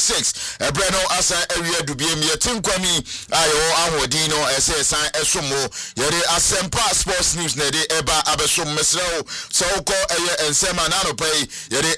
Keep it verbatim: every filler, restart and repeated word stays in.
six ebre no asa ewia dubiem ye tinkwami ayo ahodi no ese san esomo yere Asempa Sports News na de eba abesom mesrew so ko eye ensema na no pay yere